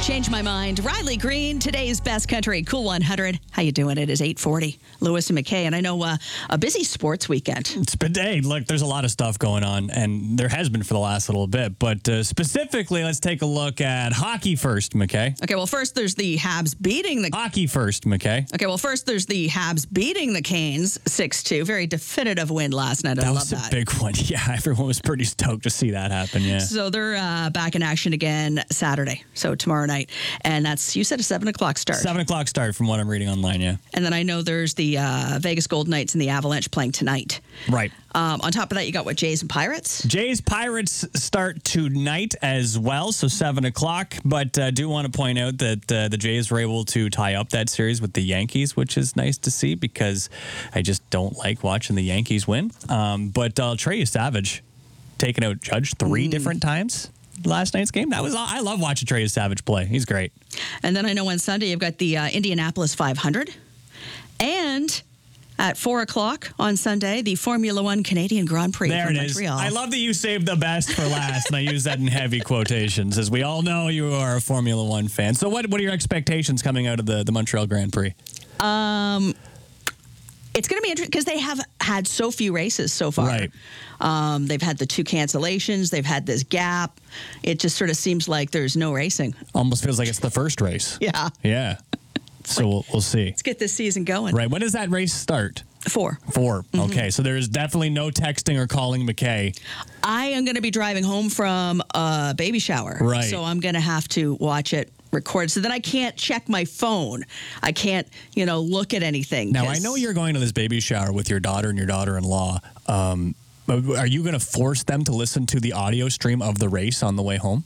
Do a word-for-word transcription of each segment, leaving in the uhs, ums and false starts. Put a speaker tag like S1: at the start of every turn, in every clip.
S1: Change my mind. Riley Green, today's best country cool one hundred. How you doing? It is eight forty. Lewis and McKay, and I know uh, a busy sports weekend.
S2: It's been, hey, look, there's a lot of stuff going on, and there has been for the last little bit. But uh, specifically, let's take a look at hockey first, McKay.
S1: Okay, well, first there's the Habs beating the...
S2: Hockey first, McKay.
S1: Okay, well, first there's the Habs beating the Canes six two. Very definitive win last night. I
S2: that
S1: love
S2: was a
S1: that.
S2: big one. Yeah, everyone was pretty stoked to see that happen, yeah.
S1: So they're uh, back in action again Saturday, so tomorrow night. And that's, you said, a seven o'clock start.
S2: seven o'clock start from what I'm reading online, yeah.
S1: And then I know there's the uh, Vegas Golden Knights and the Avalanche playing tonight.
S2: Right.
S1: Um, on top of that, you got what, Jays and Pirates?
S2: Jays Pirates start tonight as well, so seven o'clock. But I uh, do want to point out that uh, the Jays were able to tie up that series with the Yankees, which is nice to see because I just don't like watching the Yankees win. Um, but uh, Trey Savage taking out Judge three mm. different times last night's game. That was I love watching Trey Savage play. He's great.
S1: And then I know on Sunday you've got the uh, Indianapolis five hundred. And at four o'clock on Sunday, the Formula One Canadian Grand Prix
S2: there
S1: from
S2: it
S1: Montreal.
S2: Is. I love that you saved the best for last, and I use that in heavy quotations. As we all know, you are a Formula One fan. So what, what are your expectations coming out of the, the Montreal Grand Prix?
S1: Um... It's going to be interesting because they have had so few races so far.
S2: Right.
S1: Um, they've had the two cancellations. They've had this gap. It just sort of seems like there's no racing.
S2: Almost feels like it's the first race.
S1: Yeah.
S2: Yeah. So we'll, we'll see.
S1: Let's get this season going.
S2: Right. When does that race start?
S1: Four.
S2: Four. Mm-hmm. Okay. So there is definitely no texting or calling McKay.
S1: I am going to be driving home from a baby shower.
S2: Right.
S1: So I'm going to have to watch it record. So then I can't check my phone. I can't, you know, look at anything.
S2: Now, I know you're going to this baby shower with your daughter and your daughter-in-law. Um, are you going to force them to listen to the audio stream of the race on the way home?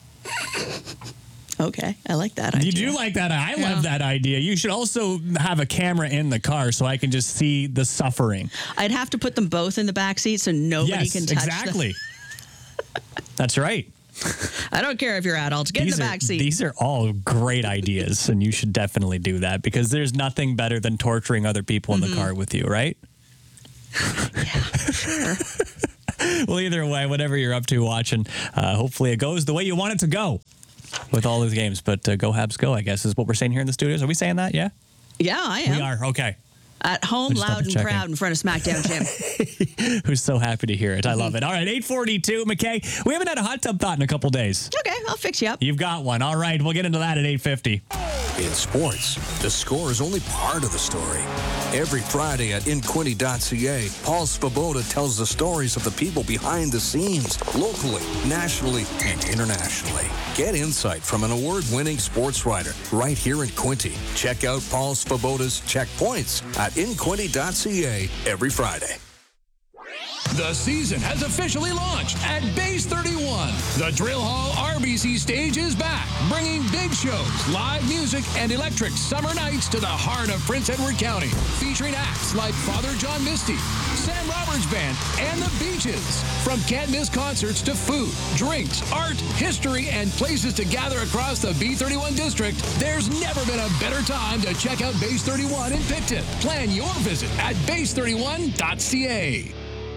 S1: Okay, I like that idea.
S2: You do like that? I
S1: yeah.
S2: love that idea. You should also have a camera in the car so I can just see the suffering.
S1: I'd have to put them both in the back seat so nobody
S2: yes,
S1: can touch
S2: exactly.
S1: them.
S2: That's right.
S1: I don't care if you're adults. Get
S2: these
S1: in the
S2: are,
S1: back seat.
S2: These are all great ideas, and you should definitely do that because there's nothing better than torturing other people in mm-hmm. the car with you, right?
S1: Yeah, sure.
S2: Well, either way, whatever you're up to watching, uh, hopefully it goes the way you want it to go with all these games. But uh, go Habs go, I guess, is what we're saying here in the studios. Are we saying that? Yeah?
S1: Yeah, I am.
S2: We are. Okay.
S1: At home, loud and proud in front of SmackDown Jim.
S2: Who's so happy to hear it. I love it. All right, eight forty-two, McKay. We haven't had a hot tub thought in a couple days.
S1: Okay, I'll fix you up.
S2: You've got one. All right, we'll get into that at eight fifty.
S3: In sports, the score is only part of the story. Every Friday at in quinte dot c a, Paul Svoboda tells the stories of the people behind the scenes, locally, nationally, and internationally. Get insight from an award-winning sports writer right here in Quinte. Check out Paul Svoboda's Checkpoints at in quinte dot c a every Friday.
S4: The season has officially launched at Base thirty-one. The Drill Hall R B C stage is back, bringing big shows, live music, and electric summer nights to the heart of Prince Edward County, featuring acts like Father John Misty, Sam Roberts Band, and the Beaches. From can't-miss concerts to food, drinks, art, history, and places to gather across the B thirty-one district, there's never been a better time to check out Base thirty-one in Picton. Plan your visit at base thirty-one dot c a.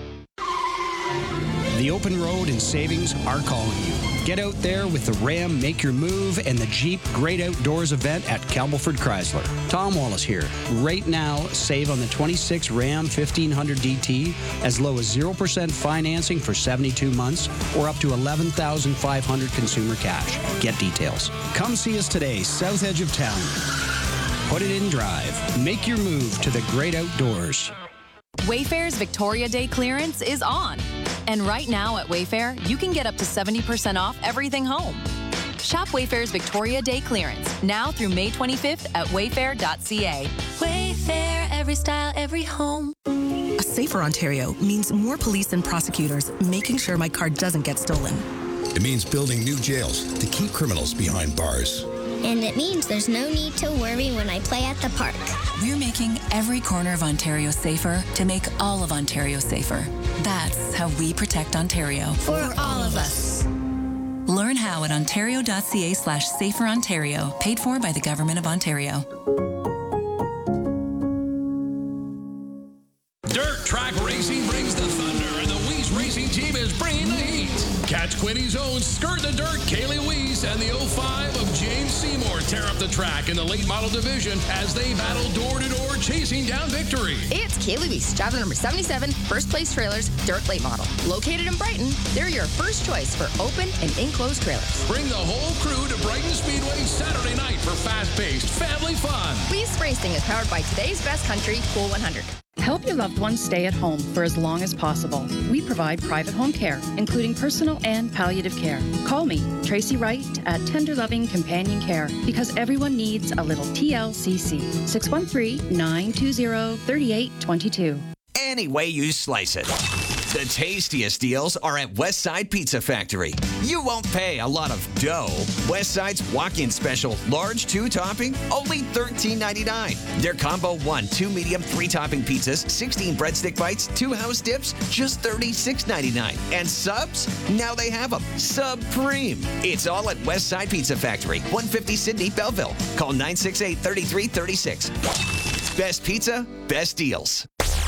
S5: The open road and savings are calling you. Get out there with the Ram Make Your Move and the Jeep Great Outdoors event at Campbellford Chrysler. Tom Wallace here. Right now, save on the twenty-six Ram fifteen hundred D T as low as zero percent financing for seventy-two months or up to eleven thousand five hundred dollars consumer cash. Get details. Come see us today, south edge of town. Put it in drive. Make your move to the great outdoors.
S6: Wayfair's Victoria Day clearance is on. And right now at Wayfair, you can get up to seventy percent off everything home. Shop Wayfair's Victoria Day clearance now through May twenty-fifth at wayfair dot c a.
S7: Wayfair, every style, every home.
S8: A safer Ontario means more police and prosecutors making sure my car doesn't get stolen.
S9: It means building new jails to keep criminals behind bars.
S10: And it means there's no need to worry when I play at the park.
S11: We're making every corner of Ontario safer to make all of Ontario safer. That's how we protect Ontario.
S10: For all of us.
S11: Learn how at ontario dot c a slash safer Ontario. Paid for by the Government of Ontario.
S4: Dirt Track Racing brings the thunder, and the Weiss Racing team is bringing the heat. Catch Quinny's own Skirt the Dirt, Kaylee Weiss, and the oh five of James Seymour tear up the track in the late model division as they battle door-to-door chasing down victory.
S12: It's Kaylee Weiss, driver number seventy-seven, First Place Trailers, Dirt Late Model. Located in Brighton, they're your first choice for open and enclosed trailers.
S4: Bring the whole crew to Brighton Speedway Saturday night for fast-paced family fun.
S12: Weiss Racing is powered by today's best country, Cool one hundred.
S13: Help your loved ones stay at home for as long as possible. We provide private home care, including personal and palliative care. Call me, Tracy Wright, at Tender Loving Companion Care, because everyone needs a little T L C C. six one three, nine two zero, three eight two two.
S14: Any way you slice it. The tastiest deals are at Westside Pizza Factory. You won't pay a lot of dough. Westside's walk-in special, large two-topping, only thirteen ninety-nine. Their combo one, two medium, three-topping pizzas, sixteen breadstick bites, two house dips, just thirty-six ninety-nine. And subs? Now they have them. Supreme. It's all at Westside Pizza Factory, one fifty Sydney, Belleville. Call nine six eight, three three three six. Best pizza, best deals.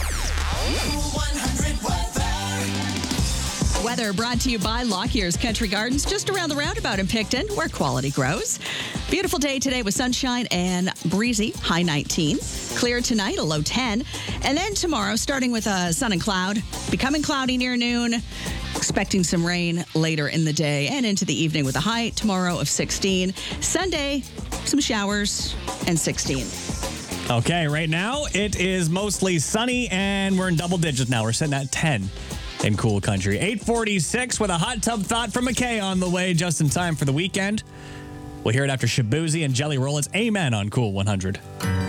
S1: Weather brought to you by Lockyer's Country Gardens, just around the roundabout in Picton, where quality grows. Beautiful day today with sunshine and breezy, high nineteen. Clear tonight, a low ten. And then tomorrow, starting with uh, sun and cloud, becoming cloudy near noon, expecting some rain later in the day and into the evening with a high tomorrow of sixteen. Sunday, some showers and sixteen.
S2: Okay, right now it is mostly sunny and we're in double digits now. We're sitting at ten. In Cool Country. eight forty-six with a hot tub thought from McKay on the way just in time for the weekend. We'll hear it after Shabuzi and Jelly Roll. It's Amen on Cool one hundred.